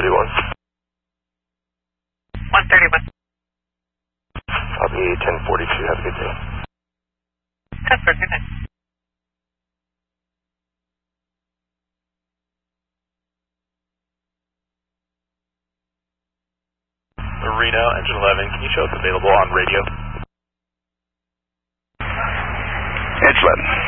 1031. 131. Copy 1042. Have a good day. Customer, good night. Reno, engine 11. Can you show us available on radio? Engine 11.